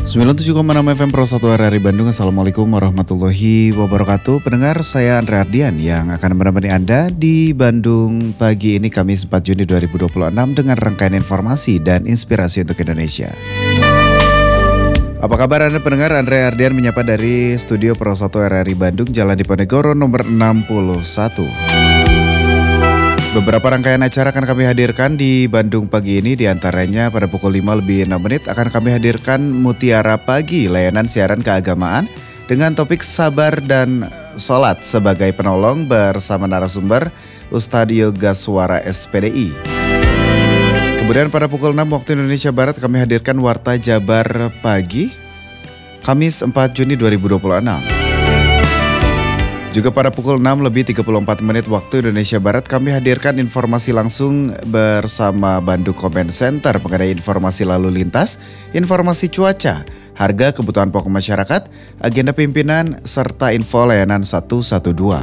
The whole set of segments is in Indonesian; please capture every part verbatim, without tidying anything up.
sembilan puluh tujuh koma enam F M Pro satu R R I Bandung. Assalamualaikum warahmatullahi wabarakatuh. Pendengar, saya Andre Ardian yang akan menemani Anda di Bandung pagi ini Kamis empat Juni dua ribu dua puluh enam dengan rangkaian informasi dan inspirasi untuk Indonesia. Apa kabar Anda pendengar? Andre Ardian menyapa dari studio Pro satu R R I Bandung, Jalan Diponegoro nomor enam puluh satu. Beberapa rangkaian acara akan kami hadirkan di Bandung pagi ini, diantaranya pada pukul lima lebih enam menit akan kami hadirkan Mutiara Pagi, layanan siaran keagamaan dengan topik sabar dan sholat sebagai penolong bersama narasumber Ustadz Yoga Suara S P D I. Kemudian pada pukul enam waktu Indonesia Barat kami hadirkan Warta Jabar Pagi, Kamis empat Juni dua ribu dua puluh enam. Juga pada pukul enam lebih tiga puluh empat menit waktu Indonesia Barat kami hadirkan informasi langsung bersama Bandung Comment Center mengenai informasi lalu lintas, informasi cuaca, harga kebutuhan pokok masyarakat, agenda pimpinan, serta info layanan seratus dua belas.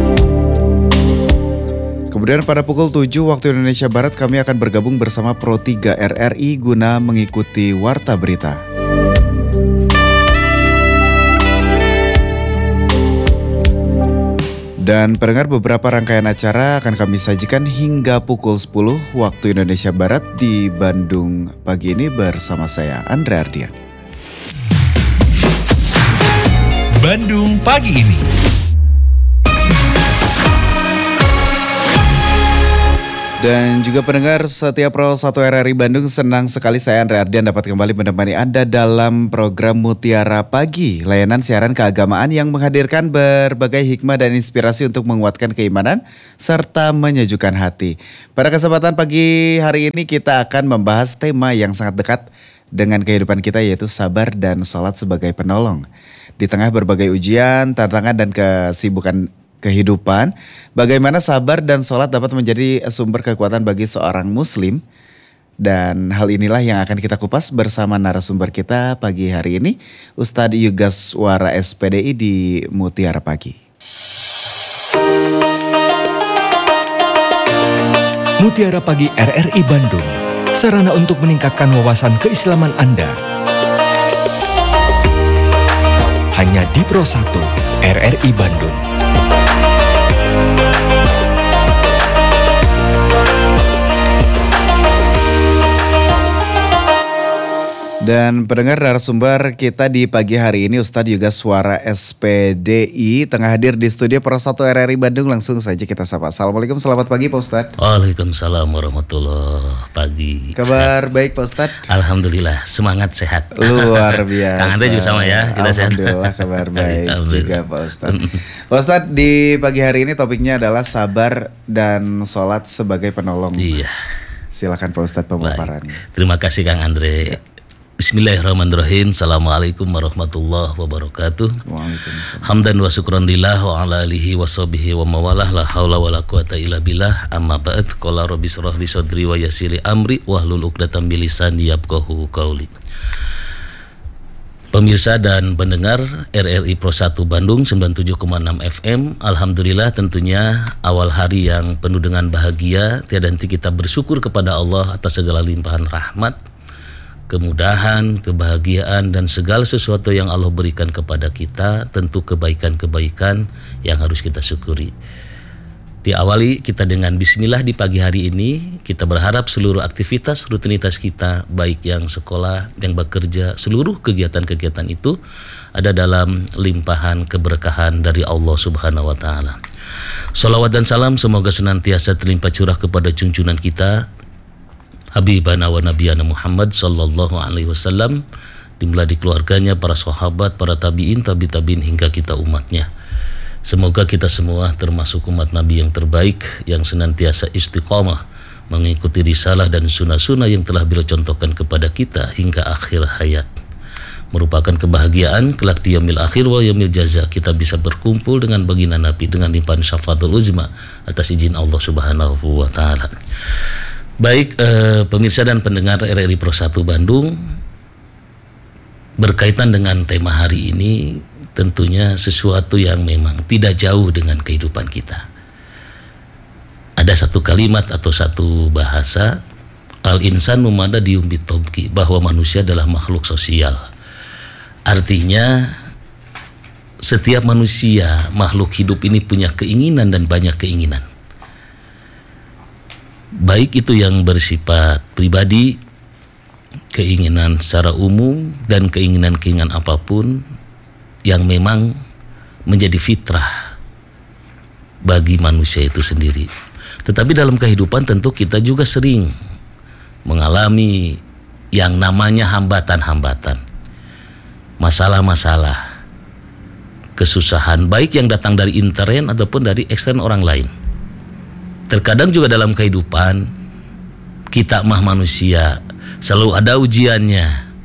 Kemudian pada pukul tujuh waktu Indonesia Barat kami akan bergabung bersama Pro tiga R R I guna mengikuti Warta Berita. Dan pendengar, beberapa rangkaian acara akan kami sajikan hingga pukul sepuluh waktu Indonesia Barat di Bandung pagi ini bersama saya Andre Ardian. Bandung pagi ini. Dan juga pendengar setia Pro satu R R I Bandung, senang sekali saya Andre Ardian dapat kembali menemani Anda dalam program Mutiara Pagi, layanan siaran keagamaan yang menghadirkan berbagai hikmah dan inspirasi untuk menguatkan keimanan serta menyejukkan hati. Pada kesempatan pagi hari ini kita akan membahas tema yang sangat dekat dengan kehidupan kita, yaitu sabar dan sholat sebagai penolong. Di tengah berbagai ujian, tantangan dan kesibukan kehidupan, bagaimana sabar dan sholat dapat menjadi sumber kekuatan bagi seorang muslim. Dan hal inilah yang akan kita kupas bersama narasumber kita pagi hari ini, Ustadz Yoga Suara S P D I di Mutiara Pagi. Mutiara Pagi R R I Bandung, sarana untuk meningkatkan wawasan keislaman Anda. Hanya di Pro satu R R I Bandung. Dan pendengar, narasumber kita di pagi hari ini Ustadz Yoga Suara S P D I tengah hadir di studio Pro satu R R I Bandung. Langsung saja kita sapa. Assalamualaikum, selamat pagi Pak Ustadz. Waalaikumsalam warahmatullahi pagi. Kabar sehat? Baik Pak Ustadz? Alhamdulillah, semangat sehat. Luar biasa. Kang Andre juga sama ya, kita sehat. Alhamdulillah kabar baik juga Pak Ustadz. Pak Ustadz, di pagi hari ini topiknya adalah sabar dan sholat sebagai penolong. Iya. Silakan Pak Ustadz pemaparannya. Terima kasih Kang Andre. Bismillahirrahmanirrahim. Assalamualaikum warahmatullahi wabarakatuh. Waalaikumsalam. Hamdan wa syukran lillah wa ala alihi wa sahbihi wa mawalah, la haula wa la quwata illa billah. Amma ba'd. Qala rabbi shrah li sadri wa yassir li amri wahlul 'uqdatam min lisani yafqahu qawli. Pemirsa dan pendengar R R I Pro satu Bandung sembilan puluh tujuh koma enam F M. Alhamdulillah, tentunya awal hari yang penuh dengan bahagia. Tiada henti kita bersyukur kepada Allah atas segala limpahan rahmat, kemudahan, kebahagiaan, dan segala sesuatu yang Allah berikan kepada kita. Tentu kebaikan-kebaikan yang harus kita syukuri. Diawali kita dengan bismillah di pagi hari ini. Kita berharap seluruh aktivitas, rutinitas kita, baik yang sekolah, yang bekerja, seluruh kegiatan-kegiatan itu ada dalam limpahan keberkahan dari Allah Subhanahu wa Ta'ala. Salawat dan salam semoga senantiasa terlimpah curah kepada junjungan kita Habibana wa Nabiyana Muhammad sallallahu alaihi wasallam, dimulai di keluarganya, para sahabat, para tabi'in, tabi tabi'in hingga kita umatnya. Semoga kita semua termasuk umat Nabi yang terbaik, yang senantiasa istiqamah mengikuti risalah dan sunnah-sunnah yang telah beliau contohkan kepada kita hingga akhir hayat. Merupakan kebahagiaan kelak di yaumil akhir wa yaumil jaza, kita bisa berkumpul dengan baginda Nabi dengan limpahan syafaatul uzma atas izin Allah Subhanahu wa Ta'ala. Baik, eh, pemirsa dan pendengar R R I Pro satu Bandung, berkaitan dengan tema hari ini tentunya sesuatu yang memang tidak jauh dengan kehidupan kita. Ada satu kalimat atau satu bahasa, al-insan mumada diumbit tobki, bahwa manusia adalah makhluk sosial. Artinya setiap manusia, makhluk hidup ini punya keinginan dan banyak keinginan. Baik itu yang bersifat pribadi, keinginan secara umum, dan keinginan-keinginan apapun yang memang menjadi fitrah bagi manusia itu sendiri. Tetapi dalam kehidupan tentu kita juga sering mengalami yang namanya hambatan-hambatan, masalah-masalah, kesusahan, baik yang datang dari intern ataupun dari ekstern orang lain. Terkadang juga dalam kehidupan kita mah manusia selalu ada ujiannya.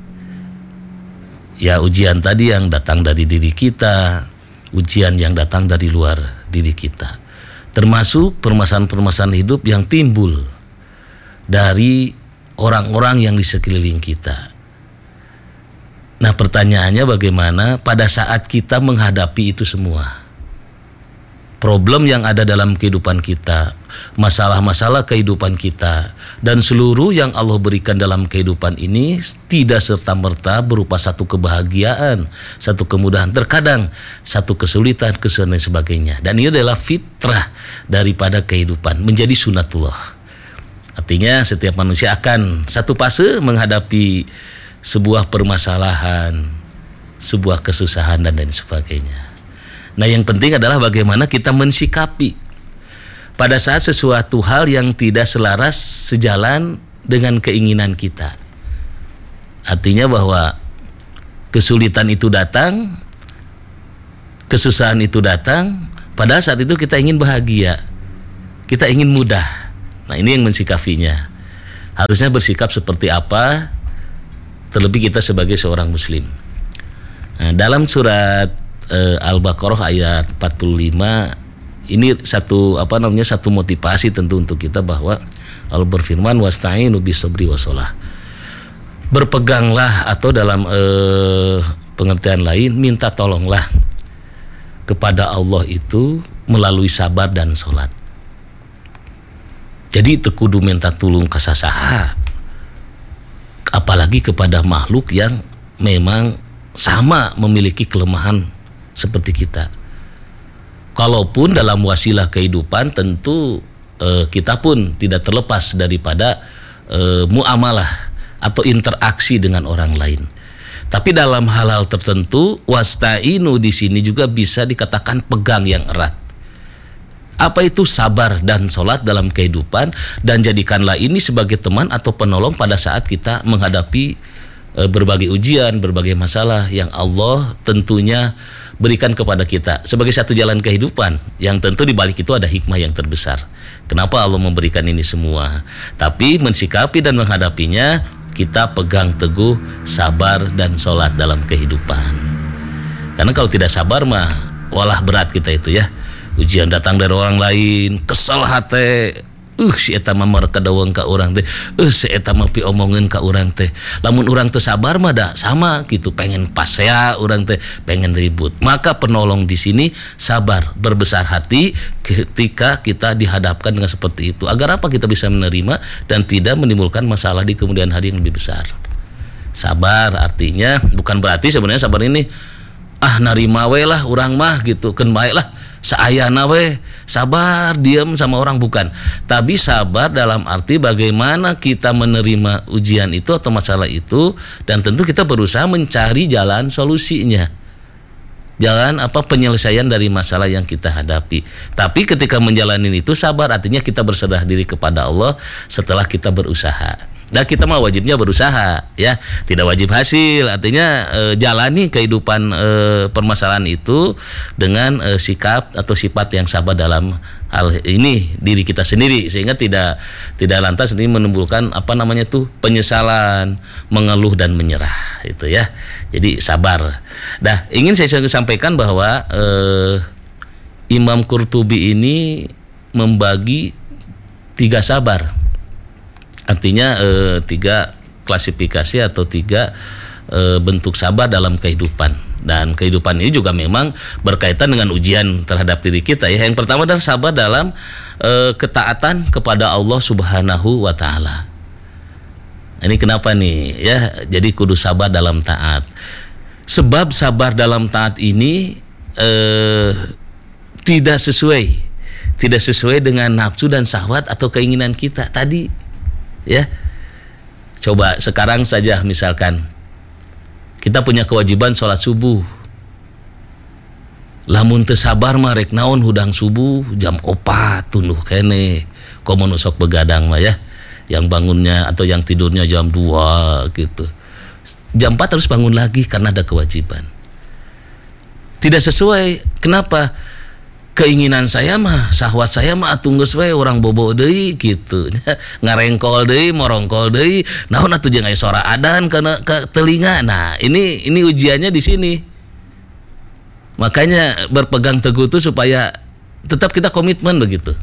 Ya, ujian tadi yang datang dari diri kita, ujian yang datang dari luar diri kita. Termasuk permasalahan-permasalahan hidup yang timbul dari orang-orang yang di sekeliling kita. Nah, pertanyaannya bagaimana pada saat kita menghadapi itu semua? Problem yang ada dalam kehidupan kita, masalah-masalah kehidupan kita, dan seluruh yang Allah berikan dalam kehidupan ini tidak serta-merta berupa satu kebahagiaan, satu kemudahan, terkadang satu kesulitan, kesulitan dan sebagainya. Dan ini adalah fitrah daripada kehidupan, menjadi sunatullah. Artinya setiap manusia akan satu fase menghadapi sebuah permasalahan, sebuah kesusahan dan lain sebagainya. Nah, yang penting adalah bagaimana kita mensikapi pada saat sesuatu hal yang tidak selaras sejalan dengan keinginan kita. Artinya bahwa kesulitan itu datang, kesusahan itu datang, pada saat itu kita ingin bahagia, kita ingin mudah. Nah, ini yang mensikapinya. Harusnya bersikap seperti apa, terlebih kita sebagai seorang muslim. Nah, dalam surat Uh, Al-Baqarah ayat empat puluh lima ini satu apa namanya satu motivasi tentu untuk kita bahwa Allah berfirman wasta'inu bis-sabri wassalah. Berpeganglah atau dalam uh, pengertian lain minta tolonglah kepada Allah itu melalui sabar dan salat. Jadi teu kudu minta tulung ka sasaha. Apalagi kepada makhluk yang memang sama memiliki kelemahan seperti kita. Kalaupun dalam wasilah kehidupan tentu eh, kita pun tidak terlepas daripada eh, muamalah atau interaksi dengan orang lain. Tapi dalam hal-hal tertentu wasta'inu di sini juga bisa dikatakan pegang yang erat. Apa itu sabar dan sholat dalam kehidupan, dan jadikanlah ini sebagai teman atau penolong pada saat kita menghadapi eh, berbagai ujian, berbagai masalah yang Allah tentunya berikan kepada kita sebagai satu jalan kehidupan, yang tentu di balik itu ada hikmah yang terbesar. Kenapa Allah memberikan ini semua? Tapi mensikapi dan menghadapinya, kita pegang teguh sabar dan sholat dalam kehidupan. Karena kalau tidak sabar mah walah berat kita itu ya. Ujian datang dari orang lain, kesal hati, uh si eta mah markadawang ka urang teh, uh si eta mah pi omongin ka urang teh. Lamun urang teu sabar mah da sama gitu, pengen pasea urang teh, pengen ribut. Maka penolong di sini sabar, berbesar hati ketika kita dihadapkan dengan seperti itu. Agar apa? Kita bisa menerima dan tidak menimbulkan masalah di kemudian hari yang lebih besar. Sabar artinya bukan berarti sebenarnya sabar ini ah narima we lah urang mah gitu, keun bae lah saayana we, sabar diam sama orang, bukan. Tapi sabar dalam arti bagaimana kita menerima ujian itu atau masalah itu, dan tentu kita berusaha mencari jalan solusinya, jalan apa penyelesaian dari masalah yang kita hadapi. Tapi ketika menjalani itu sabar artinya kita berserah diri kepada Allah setelah kita berusaha. Nah, kita mah wajibnya berusaha ya, tidak wajib hasil. Artinya e, jalani kehidupan e, permasalahan itu dengan e, sikap atau sifat yang sabar dalam hal ini diri kita sendiri, sehingga tidak tidak lantas ini menimbulkan apa namanya tuh penyesalan, mengeluh dan menyerah itu ya. Jadi sabar. Nah, ingin saya sampaikan bahwa e, Imam Qurtubi ini membagi tiga sabar. Artinya e, tiga klasifikasi atau tiga e, bentuk sabar dalam kehidupan. Dan kehidupan ini juga memang berkaitan dengan ujian terhadap diri kita ya. Yang pertama adalah sabar dalam e, ketaatan kepada Allah Subhanahu wa taala. Ini kenapa nih ya? Jadi kudu sabar dalam taat. Sebab sabar dalam taat ini eh, tidak sesuai, tidak sesuai dengan nafsu dan syahwat atau keinginan kita tadi, ya. Coba sekarang saja misalkan kita punya kewajiban sholat subuh. Lamun teu sabar mah rek naon hudang subuh jam opat tunduh kene. Komo nu sok begadang mah ya. Yang bangunnya atau yang tidurnya jam dua gitu. Jam empat harus bangun lagi karena ada kewajiban. Tidak sesuai. Kenapa? Keinginan saya mah, syahwat saya mah atuh geus we urang bobo deui gitu. Ngarengkol deui, morongkol deui, naon atuh jeung aya suara adzan kana ke telinga. Nah, ini ini ujiannya di sini. Makanya berpegang teguh itu supaya tetap kita komitmen begitu.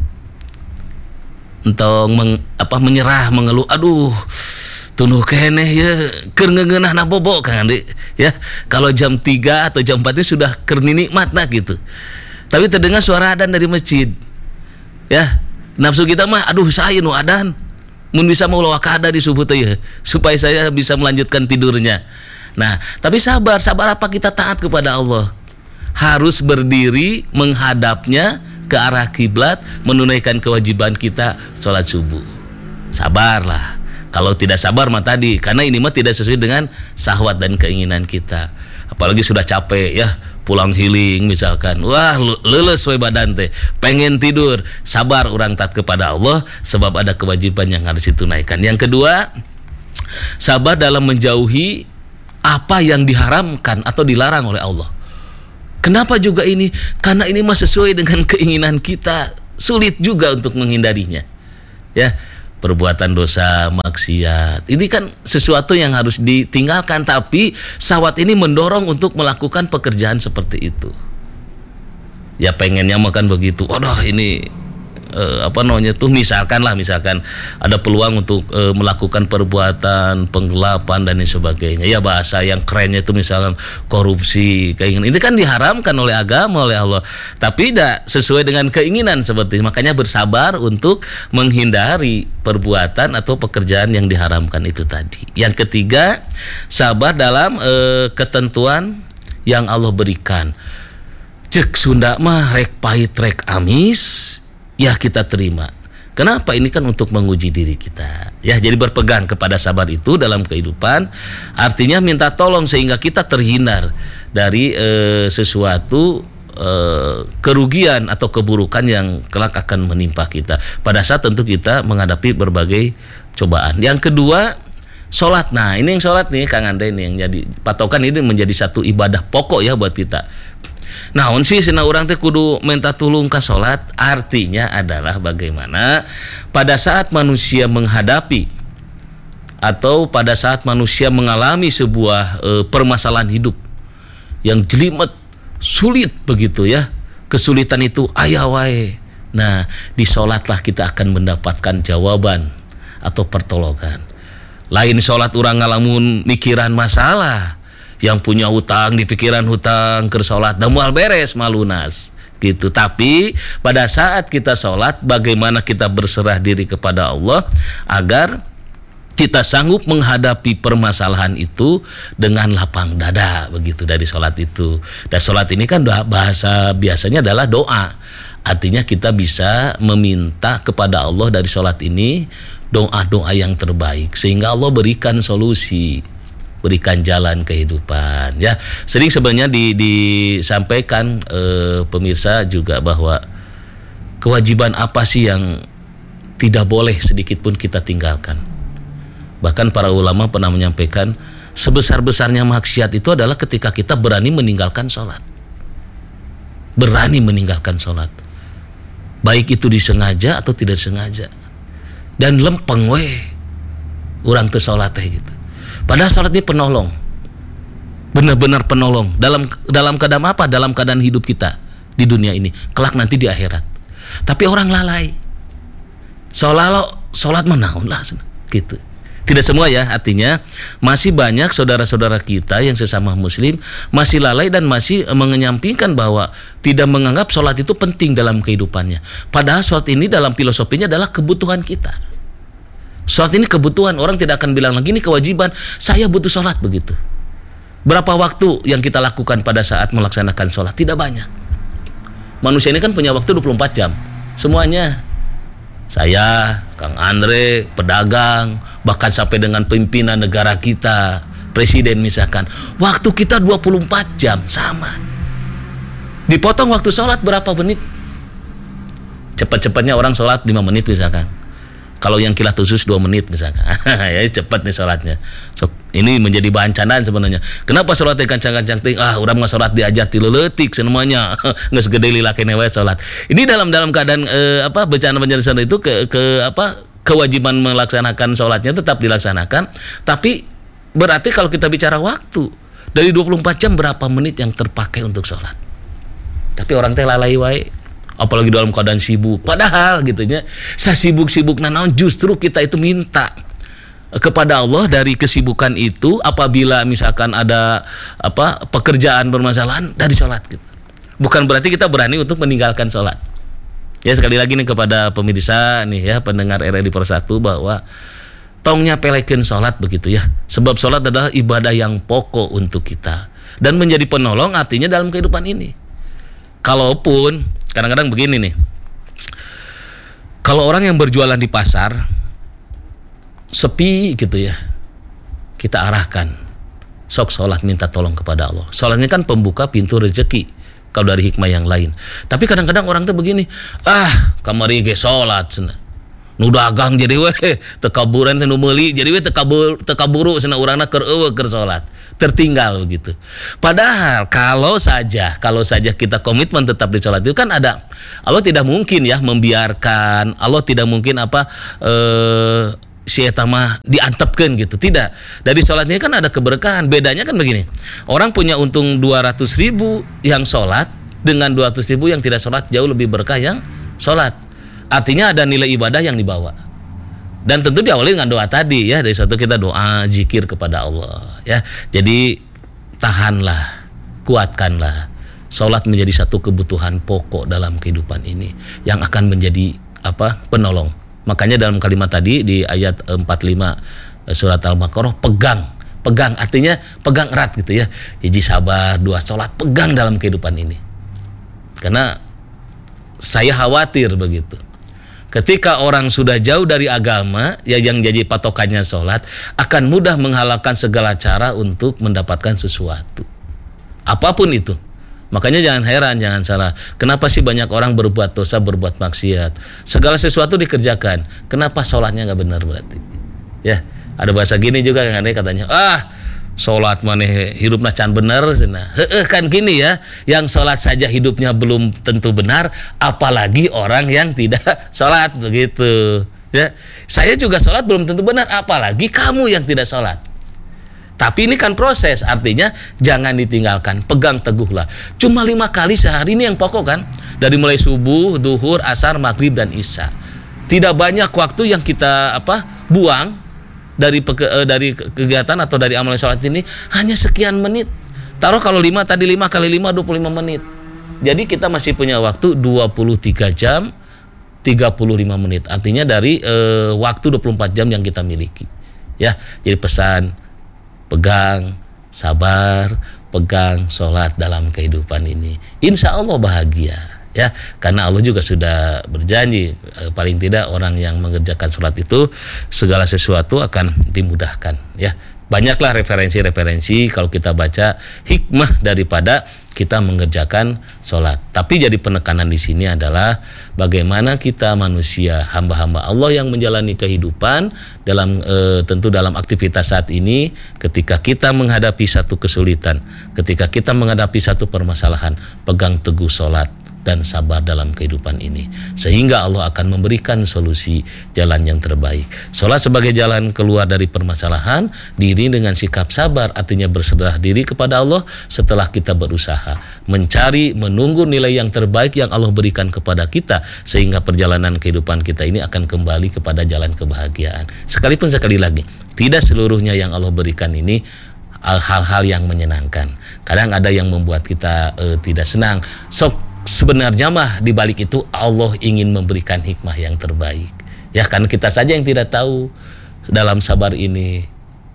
Entong meng, apa menyerah, mengeluh, aduh tunuh keneh ya keur ngeungeunahna bobo Kang Andi ya. Kalau jam tiga atau jam empat ini sudah keur nikmat nah gitu. Tapi terdengar suara adzan dari masjid. Ya, nafsu kita mah aduh saya nu adzan. Mun bisa mau wakada di subuh teh ya, supaya saya bisa melanjutkan tidurnya. Nah, tapi sabar, sabar apa kita taat kepada Allah. Harus berdiri menghadapnya ke arah kiblat, menunaikan kewajiban kita sholat subuh. Sabarlah. Kalau tidak sabar mah tadi, karena ini mah tidak sesuai dengan syahwat dan keinginan kita. Apalagi sudah capek ya, pulang healing misalkan, wah leles we badan teh, pengen tidur, sabar orang taat kepada Allah sebab ada kewajiban yang harus ditunaikan. Yang kedua, sabar dalam menjauhi apa yang diharamkan atau dilarang oleh Allah. Kenapa juga ini? Karena ini mah sesuai dengan keinginan kita, sulit juga untuk menghindarinya. Ya, perbuatan dosa, maksiat, ini kan sesuatu yang harus ditinggalkan, tapi syahwat ini mendorong untuk melakukan pekerjaan seperti itu. Ya pengennya makan begitu. Waduh ini eh, apa namanya tuh misalkan lah misalkan ada peluang untuk eh, melakukan perbuatan penggelapan dan lain sebagainya. Ya bahasa yang kerennya itu misalkan korupsi, keinginan. Ini kan diharamkan oleh agama, oleh Allah. Tapi tidak sesuai dengan keinginan seperti itu. Makanya bersabar untuk menghindari perbuatan atau pekerjaan yang diharamkan itu tadi. Yang ketiga, sabar dalam eh, ketentuan yang Allah berikan. Cek Sunda mah rek pahit rek amis, ya kita terima. Kenapa? Ini kan untuk menguji diri kita. Ya, jadi berpegang kepada sabar itu dalam kehidupan artinya minta tolong sehingga kita terhindar dari eh, sesuatu eh, kerugian atau keburukan yang kelak akan menimpa kita pada saat tentu kita menghadapi berbagai cobaan. Yang kedua, sholat. Nah, ini yang sholat nih Kang Ande ini yang jadi patokan, ini menjadi satu ibadah pokok ya buat kita. Naon sih sina urang teh kudu minta tulung ka salat, artinya adalah bagaimana pada saat manusia menghadapi atau pada saat manusia mengalami sebuah e, permasalahan hidup yang jelimet, sulit begitu ya. Kesulitan itu aya wae. Nah, di salatlah kita akan mendapatkan jawaban atau pertolongan. Lain salat urang ngalamun mikiran masalah. Yang punya hutang di pikiran hutang keur salat da moal beres malunas gitu. Tapi pada saat kita salat bagaimana kita berserah diri kepada Allah agar kita sanggup menghadapi permasalahan itu dengan lapang dada begitu dari salat itu. Dan salat ini kan bahasa biasanya adalah doa. Artinya kita bisa meminta kepada Allah dari salat ini doa-doa yang terbaik sehingga Allah berikan solusi, berikan jalan kehidupan. Ya, sering sebenarnya di, disampaikan eh, pemirsa juga bahwa kewajiban apa sih yang tidak boleh sedikit pun kita tinggalkan. Bahkan para ulama pernah menyampaikan sebesar-besarnya maksiat itu adalah ketika kita berani meninggalkan sholat. Berani meninggalkan sholat. Baik itu disengaja atau tidak disengaja. Dan lempeng weh urang teu sholat teh gitu. Padahal salat ini penolong, benar-benar penolong dalam dalam keadaan apa? Dalam keadaan hidup kita di dunia ini, kelak nanti di akhirat. Tapi orang lalai, seolah-olah salat menaun lah, gitu. Tidak semua ya, artinya masih banyak saudara-saudara kita yang sesama Muslim masih lalai dan masih mengenyampingkan bahwa tidak menganggap salat itu penting dalam kehidupannya. Padahal salat ini dalam filosofinya adalah kebutuhan kita. Sholat ini kebutuhan, orang tidak akan bilang lagi ini kewajiban, saya butuh sholat begitu. Berapa waktu yang kita lakukan pada saat melaksanakan sholat? Tidak banyak. Manusia ini kan punya waktu dua puluh empat jam. Semuanya. Saya, Kang Andre, pedagang, bahkan sampai dengan pimpinan negara kita, presiden misalkan. Waktu kita dua puluh empat jam, sama. Dipotong waktu sholat berapa menit? Cepat-cepatnya orang sholat lima menit misalkan. Kalau yang kilat khusus dua menit misalkan. Ya cepat nih sholatnya. So, ini menjadi bahan candaan sebenarnya. Kenapa sholatnya kancang-kancang ting? Ah, urang mah sholat diajar tilu leutik semuanya. Geus gede lilakene wae sholat. Ini dalam dalam keadaan eh, apa bencana-bencana itu ke, ke apa kewajiban melaksanakan sholatnya tetap dilaksanakan, tapi berarti kalau kita bicara waktu dari dua puluh empat jam berapa menit yang terpakai untuk sholat? Tapi orang teh lalai wae. Apalagi dalam keadaan sibuk. Padahal gitunya, sasibuk-sibuk naon justru kita itu minta kepada Allah dari kesibukan itu apabila misalkan ada apa pekerjaan bermasalahan dari sholat gitu. Bukan berarti kita berani untuk meninggalkan sholat. Ya sekali lagi nih kepada pemirsa nih ya pendengar R R I Persatu bahwa tongnya pelekeun sholat begitu ya. Sebab sholat adalah ibadah yang pokok untuk kita dan menjadi penolong artinya dalam kehidupan ini. Kalaupun kadang-kadang begini nih, kalau orang yang berjualan di pasar sepi gitu ya, kita arahkan sok sholat minta tolong kepada Allah. Sholatnya kan pembuka pintu rezeki kalau dari hikmah yang lain. Tapi kadang-kadang orang tuh begini, ah kamari ge sholat cenah. Nu dagang jadi weh tekaburan teh nu meuli jadi weh tekabur tekaburu cenah urangna keur eueuh keur sholat. Tertinggal begitu. Padahal kalau saja kalau saja kita komitmen tetap di sholat itu kan ada, Allah tidak mungkin ya membiarkan, Allah tidak mungkin apa eh, si eta mah diantepkeun gitu, tidak. Dari sholatnya kan ada keberkahan. Bedanya kan begini, orang punya untung dua ratus ribu yang sholat dengan dua ratus ribu yang tidak sholat, jauh lebih berkah yang sholat. Artinya ada nilai ibadah yang dibawa. Dan tentu diawali dengan doa tadi ya, dari satu kita doa zikir kepada Allah ya. Jadi tahanlah, kuatkanlah. Salat menjadi satu kebutuhan pokok dalam kehidupan ini yang akan menjadi apa? Penolong. Makanya dalam kalimat tadi di ayat empat puluh lima surat Al-Baqarah, pegang. Pegang artinya pegang erat gitu ya. Hiji sabar, dua salat, pegang dalam kehidupan ini. Karena saya khawatir begitu. Ketika orang sudah jauh dari agama, ya yang jadi patokannya sholat, akan mudah menghalalkan segala cara untuk mendapatkan sesuatu. Apapun itu. Makanya jangan heran, jangan salah. Kenapa sih banyak orang berbuat dosa, berbuat maksiat? Segala sesuatu dikerjakan. Kenapa sholatnya nggak benar berarti? Ya, ada bahasa gini juga yang ada katanya, ah sholat maneh hidupnya can bener, heeh kan gini ya, yang sholat saja hidupnya belum tentu benar, apalagi orang yang tidak sholat begitu ya. Saya juga sholat belum tentu benar, apalagi kamu yang tidak sholat. Tapi ini kan proses, artinya jangan ditinggalkan, pegang teguhlah. Cuma lima kali sehari ini yang pokok kan, dari mulai subuh, duhur, asar, maghrib dan isya. Tidak banyak waktu yang kita apa buang dari peke, eh, dari kegiatan atau dari amalan sholat ini, hanya sekian menit. Taruh kalau lima tadi lima kali lima dua puluh lima menit. Jadi kita masih punya waktu dua puluh tiga jam tiga puluh lima menit. Artinya dari eh, waktu dua puluh empat jam yang kita miliki. Ya, jadi pesan pegang, sabar, pegang sholat dalam kehidupan ini. Insya Allah bahagia. Ya, karena Allah juga sudah berjanji eh, paling tidak orang yang mengerjakan sholat itu segala sesuatu akan dimudahkan ya. Banyaklah referensi-referensi kalau kita baca hikmah daripada kita mengerjakan sholat. Tapi jadi penekanan di sini adalah bagaimana kita manusia hamba-hamba Allah yang menjalani kehidupan dalam e, tentu dalam aktivitas saat ini, ketika kita menghadapi satu kesulitan, ketika kita menghadapi satu permasalahan, pegang teguh sholat dan sabar dalam kehidupan ini, sehingga Allah akan memberikan solusi jalan yang terbaik. Sholat sebagai jalan keluar dari permasalahan, diri dengan sikap sabar, artinya berserah diri kepada Allah setelah kita berusaha mencari, menunggu nilai yang terbaik yang Allah berikan kepada kita, sehingga perjalanan kehidupan kita ini akan kembali kepada jalan kebahagiaan. Sekalipun sekali lagi, tidak seluruhnya yang Allah berikan ini hal-hal yang menyenangkan. Kadang ada yang membuat kita uh, tidak senang. Sok sebenarnya mah di balik itu Allah ingin memberikan hikmah yang terbaik. Ya, karena kita saja yang tidak tahu dalam sabar ini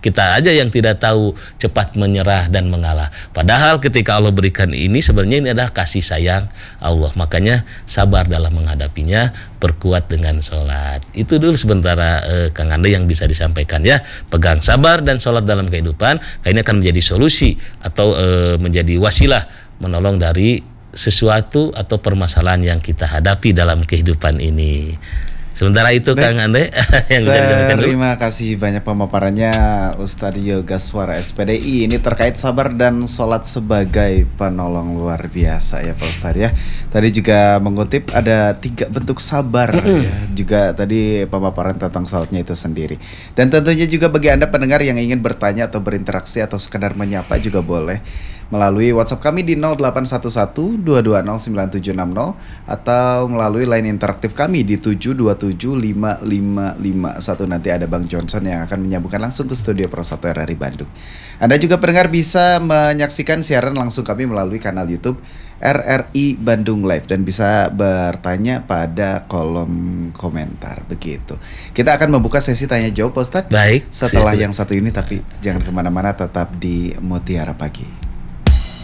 Kita aja yang tidak tahu cepat menyerah dan mengalah. Padahal ketika Allah berikan ini sebenarnya ini adalah kasih sayang Allah. Makanya sabar dalam menghadapinya, perkuat dengan sholat. Itu dulu sementara eh, Kang Andre yang bisa disampaikan ya. Pegang sabar dan sholat dalam kehidupan, ini akan menjadi solusi atau eh, menjadi wasilah menolong dari sesuatu atau permasalahan yang kita hadapi dalam kehidupan ini. Sementara itu Baik. Kang Andre yang bisa disampaikan dulu. Terima kasih banyak pemaparannya Ustadz Yoga Suara S P D I. Ini terkait sabar dan sholat sebagai penolong, luar biasa ya Pak Ustadz ya. Tadi juga mengutip ada tiga bentuk sabar ya. Juga tadi pemaparan tentang sholatnya itu sendiri. Dan tentunya juga bagi Anda pendengar yang ingin bertanya atau berinteraksi atau sekedar menyapa juga boleh melalui WhatsApp kami di nol delapan satu satu dua dua nol sembilan tujuh enam nol atau melalui line interaktif kami di tujuh dua tujuh lima lima lima satu. Nanti ada Bang Johnson yang akan menyambungkan langsung ke studio Pro satu R R I Bandung. Anda juga pendengar bisa menyaksikan siaran langsung kami melalui kanal YouTube R R I Bandung Live dan bisa bertanya pada kolom komentar begitu. Kita akan membuka sesi tanya jawab Pak Ustadz Baik. setelah siap. yang satu ini, tapi jangan kemana-mana, tetap di Mutiara Pagi.